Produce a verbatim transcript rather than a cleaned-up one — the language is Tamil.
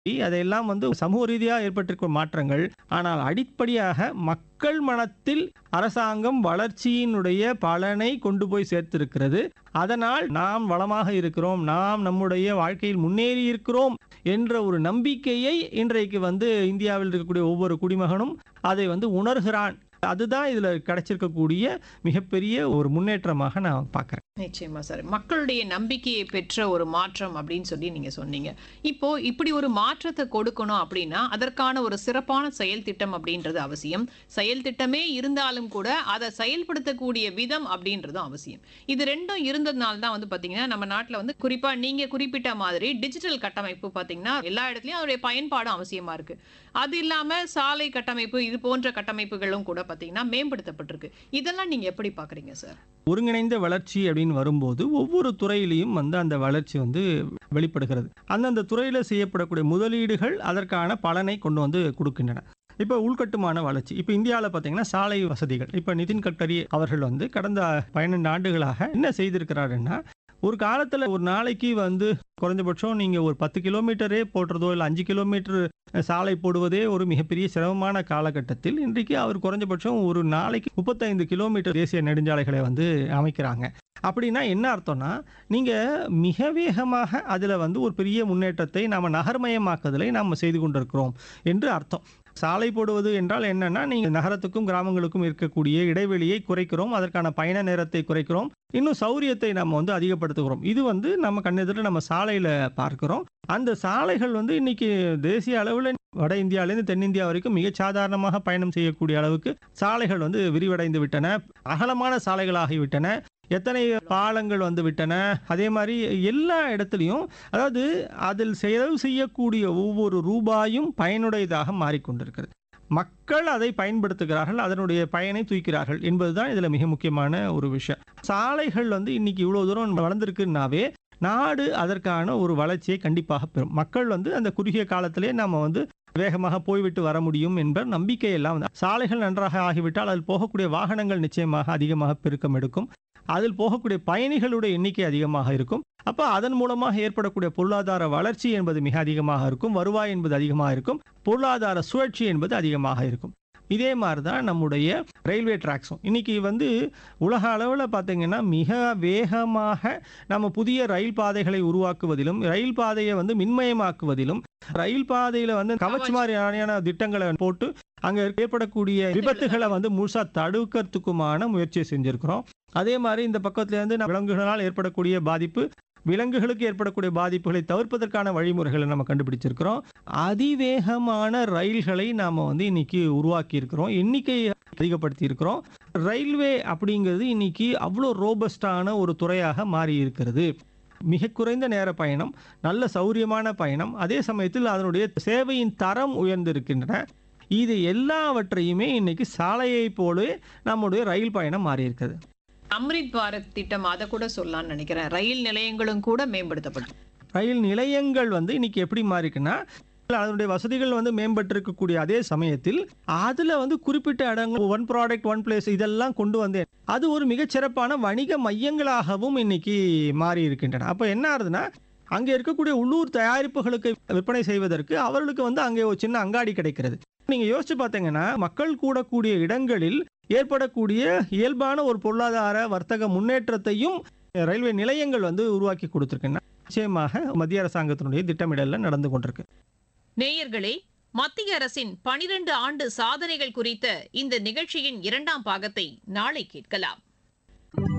அதையெல்லாம் வந்து சமூக ரீதியா ஏற்பட்டிருக்கும் மாற்றங்கள். ஆனால் அடிப்படையாக மக்கள் மனத்தில் அரசாங்கம் வளர்ச்சியினுடைய பலனை கொண்டு போய் சேர்த்திருக்கிறது. அதனால் நாம் வளமாக இருக்கிறோம், நாம் நம்முடைய வாழ்க்கையில் முன்னேறி இருக்கிறோம் என்ற ஒரு நம்பிக்கையை இன்றைக்கு வந்து இந்தியாவில் இருக்கக்கூடிய ஒவ்வொரு குடிமகனும் அதை வந்து உணர்கிறான். அதுதான் இதுல கிடைச்சிருக்கக்கூடிய மிகப்பெரிய ஒரு முன்னேற்றமாக நான் பார்க்கிறேன். நிச்சயமா சார். மக்களுடைய நம்பிக்கையை பெற்ற ஒரு மாற்றம் அப்படின்னு சொல்லி நீங்க சொன்னீங்க. இப்போ இப்படி ஒரு மாற்றத்தை கொடுக்கணும் அப்படின்னா, அதற்கான ஒரு சிறப்பான செயல் திட்டம் அப்படின்றது அவசியம். செயல் திட்டமே இருந்தாலும் கூட அதை செயல்படுத்தக்கூடிய விதம் அப்படின்றதும் அவசியம். இது ரெண்டும் இருந்ததுனால தான் வந்து பாத்தீங்கன்னா நம்ம நாட்டுல வந்து குறிப்பா நீங்க குறிப்பிட்ட மாதிரி டிஜிட்டல் கட்டமைப்பு பாத்தீங்கன்னா எல்லா இடத்துலயும் அதோடைய பயன்பாடும் அவசியமா இருக்கு. அது இல்லாம சாலை கட்டமைப்பு இது போன்ற கட்டமைப்புகளும் கூட பாத்தீங்கன்னா மேம்படுத்தப்பட்டிருக்கு. இதெல்லாம் நீங்க எப்படி பாக்குறீங்க சார்? ஒருங்கிணைந்த வளர்ச்சி அப்படின்னு வரும்போது ஒவ்வொரு துறையிலையும் வந்து அந்த வளர்ச்சி வந்து வெளிப்படுகிறது. அந்தந்த துறையில செய்யப்படக்கூடிய முதலீடுகள் அதற்கான பலனை கொண்டு வந்து கொடுக்கின்றன. இப்போ உள்கட்டுமான வளர்ச்சி, இப்போ இந்தியாவில் பார்த்தீங்கன்னா சாலை வசதிகள், இப்போ நிதின் கட்கரி அவர்கள் வந்து கடந்த பன்னிரண்டு ஆண்டுகளாக என்ன செய்திருக்கிறாருன்னா, ஒரு காலத்துல ஒரு நாளைக்கு வந்து குறைஞ்சபட்சம் நீங்க ஒரு பத்து கிலோமீட்டரே போடுறதோ இல்ல அஞ்சு கிலோமீட்டர் சாலை போடுவதே ஒரு மிகப்பெரிய சிரமமான காலகட்டத்தில் இன்றைக்கு அவர் குறைஞ்சபட்சம் ஒரு நாளைக்கு முப்பத்தைந்து கிலோமீட்டர் தேசிய நெடுஞ்சாலைகளை வந்து அமைக்கிறாங்க. அப்படின்னா என்ன அர்த்தம்னா, நீங்க மிக வேகமாக அதுல வந்து ஒரு பெரிய முன்னேற்றத்தை நாம நகர்மயமாக்குதலை நாம செய்து கொண்டிருக்கிறோம் என்று அர்த்தம். சாலை போடுவது என்றால் என்னன்னா, நீங்க நகரத்துக்கும் கிராமங்களுக்கும் இருக்கக்கூடிய இடைவெளியை குறைக்கிறோம், அதற்கான பயண நேரத்தை குறைக்கிறோம், இன்னும் சௌரியத்தை நம்ம வந்து அதிகப்படுத்துகிறோம். இது வந்து நம்ம கண்ணெதிர நம்ம சாலையில பார்க்கிறோம். அந்த சாலைகள் வந்து இன்னைக்கு தேசிய அளவில் வட இந்தியாவிலிருந்து தென்னிந்தியா வரைக்கும் மிக சாதாரணமாக பயணம் செய்யக்கூடிய அளவுக்கு சாலைகள் வந்து விரிவடைந்து விட்டன, அகலமான சாலைகளாகிவிட்டன, எத்தனை பாலங்கள் வந்து விட்டன. அதே மாதிரி எல்லா இடத்துலையும் அதாவது அதில் செலவு செய்யக்கூடிய ஒவ்வொரு ரூபாயும் பயனுடையதாக மாறிக்கொண்டிருக்கிறது. மக்கள் அதை பயன்படுத்துகிறார்கள், அதனுடைய பயனை தூக்கிறார்கள் என்பதுதான் இதுல மிக முக்கியமான ஒரு விஷயம். சாலைகள் வந்து இன்னைக்கு இவ்வளவு தூரம் வளர்ந்திருக்குன்னாவே நாடு அதற்கான ஒரு வளர்ச்சியை கண்டிப்பாக பெறும். மக்கள் வந்து அந்த குறுகிய காலத்திலே நாம வந்து வேகமாக போய்விட்டு வர முடியும் என்ற நம்பிக்கை எல்லாம் வந்து சாலைகள் நன்றாக ஆகிவிட்டால் அதில் போகக்கூடிய வாகனங்கள் நிச்சயமாக அதிகமாக பெருக்கம் எடுக்கும், அதில் போகக்கூடிய பயணிகளுடைய எண்ணிக்கை அதிகமாக இருக்கும். அப்ப அதன் மூலமாக ஏற்படக்கூடிய பொருளாதார வளர்ச்சி என்பது மிக அதிகமாக இருக்கும், வருவாய் என்பது அதிகமாக இருக்கும், பொருளாதார சுழற்சி என்பது அதிகமாக இருக்கும். இதே மாதிரி தான் நம்முடைய ரயில்வே டிராக்ஸும் இன்னைக்கு வந்து உலக அளவில் பார்த்தீங்கன்னா மிக வேகமாக நம்ம புதிய ரயில் பாதைகளை உருவாக்குவதிலும் ரயில் பாதையை வந்து மின்மயமாக்குவதிலும் ரயில் பாதையில வந்து கவச் மாதிரியான திட்டங்களை போட்டு அங்க ஏற்படக்கூடிய விபத்துகளை வந்து முழுசா தடுக்கிறதுக்குமான முயற்சியை செஞ்சிருக்கிறோம். அதே மாதிரி இந்த பக்கத்துல இருந்து விலங்குகளால் ஏற்படக்கூடிய பாதிப்பு, விலங்குகளுக்கு ஏற்படக்கூடிய பாதிப்புகளை தவிர்ப்பதற்கான வழிமுறைகளை நம்ம கண்டுபிடிச்சிருக்கிறோம். அதிவேகமான ரயில்களை நாம வந்து இன்னைக்கு உருவாக்கி இருக்கிறோம், எண்ணிக்கையை அதிகப்படுத்தி இருக்கிறோம். ரயில்வே அப்படிங்கிறது இன்னைக்கு அவ்வளோ ரோபஸ்டான ஒரு துறையாக மாறி இருக்கிறது. மிக குறைந்த நேர பயணம், நல்ல சௌரியமான பயணம், அதே சமயத்தில் அதனுடைய சேவையின் தரம் உயர்ந்திருக்கின்றன. இது எல்லாவற்றையுமே இன்னைக்கு சாலையை போலவே நம்முடைய ரயில் பயணம் மாறி இருக்கிறது. அம்ரித் பாரத் திட்டம் அதை கூட சொல்லலாம்னு நினைக்கிறேன். ரயில் நிலையங்களும் கூட மேம்படுத்தப்படும். ரயில் நிலையங்கள் வந்து இன்னைக்கு எப்படி மாறிக்குன்னா, அதனுடைய வசதிகள் வந்து மேம்பட்டு இருக்கக்கூடிய அதே சமயத்தில் அதுல வந்து குறிப்பிட்ட இடங்கள் ஒன் ப்ராடக்ட் ஒன் பிளேஸ் இதெல்லாம் கொண்டு வந்தேன், அது ஒரு மிகச்சிறப்பான வணிக மையங்களாகவும் இன்னைக்கு மாறி இருக்கின்றன. அப்ப என்ன ஆகுதுன்னா, அங்க இருக்கக்கூடிய உள்ளூர் தயாரிப்புகளுக்கு விற்பனை செய்வதற்கு அவர்களுக்கு வந்து அங்கே ஒரு சின்ன அங்காடி கிடைக்கிறது. நீங்க யோசிச்சு பார்த்தீங்கன்னா, மக்கள் கூடக்கூடிய இடங்களில் ஏற்படக்கூடிய இயல்பான ஒரு பொருளாதார வர்த்தக முன்னேற்றத்தையும் ரயில்வே நிலையங்கள் வந்து உருவாக்கி கொடுத்திருக்கின்றன. நிச்சயமாக மத்திய அரசாங்கத்தினுடைய திட்டமிடல்ல நடந்து கொண்டிருக்கு. நேயர்களே, மத்திய அரசின் பனிரெண்டு ஆண்டு சாதனைகள் குறித்த இந்த நிகழ்ச்சியின் இரண்டாம் பாகத்தை நாளை கேட்கலாம்.